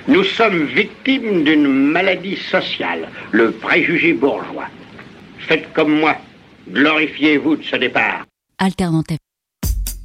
Nous sommes victimes d'une maladie sociale, le préjugé bourgeois. Faites comme moi, glorifiez-vous de ce départ. Alternative